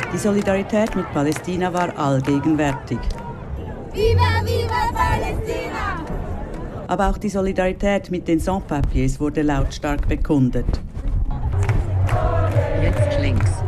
Die Solidarität mit Palästina war allgegenwärtig. Viva, viva Palästina! Aber auch die Solidarität mit den Sans-Papiers wurde lautstark bekundet. Jetzt links.